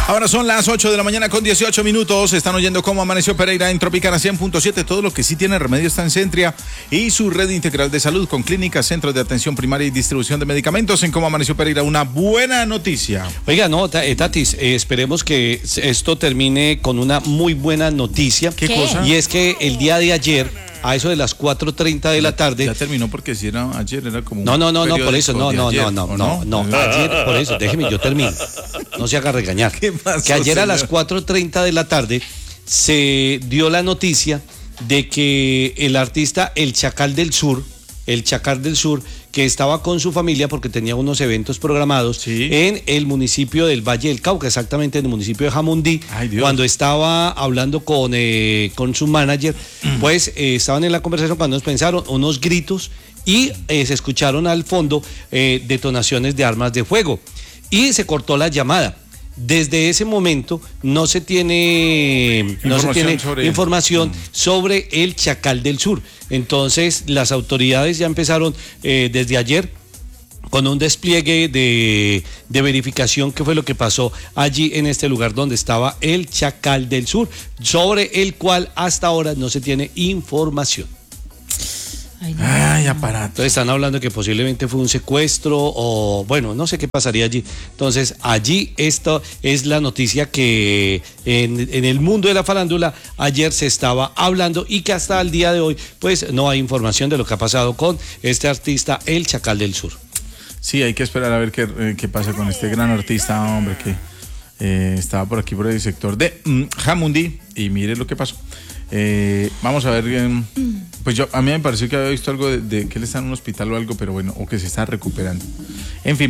Ahora son las 8 de la mañana con 18 minutos. Están oyendo cómo amaneció Pereira en Tropicana 100.7. Todo lo que sí tiene remedio está en Centria y su red integral de salud con clínicas, centros de atención primaria y distribución de medicamentos. En cómo amaneció Pereira, una buena noticia. Oiga, no, Tatis, esperemos que esto termine con una muy buena noticia. ¿Qué cosa? Y es que el día de ayer, a eso de las 4:30 de la tarde. Ya terminó porque si era ayer, era como. No, por eso, no, ayer, por eso, déjeme, yo termino. No se haga regañar. ¿Qué pasó, que ayer señor? a las 4:30 de la tarde se dio la noticia de que el artista El Chacal del Sur, que estaba con su familia porque tenía unos eventos programados Sí. en el municipio del Valle del Cauca, exactamente en el municipio de Jamundí. Ay, Dios. Cuando estaba hablando con su manager, pues estaban en la conversación cuando nos pensaron unos gritos y se escucharon al fondo detonaciones de armas de fuego y se cortó la llamada. Desde ese momento no se tiene información sobre el Chacal del Sur. Entonces las autoridades ya empezaron desde ayer con un despliegue de verificación qué fue lo que pasó allí en este lugar donde estaba el Chacal del Sur, sobre el cual hasta ahora no se tiene información. Ay, aparato. Entonces están hablando que posiblemente fue un secuestro o bueno, no sé qué pasaría allí. Entonces allí esto es la noticia que en el mundo de la farándula ayer se estaba hablando y que hasta el día de hoy pues no hay información de lo que ha pasado con este artista El Chacal del Sur. Sí, hay que esperar a ver qué pasa con este gran artista, hombre, que estaba por aquí, por el sector de Jamundí, y mire lo que pasó. Vamos a ver, pues a mí me pareció que había visto algo de que él está en un hospital o algo, pero bueno, o que se está recuperando. En fin.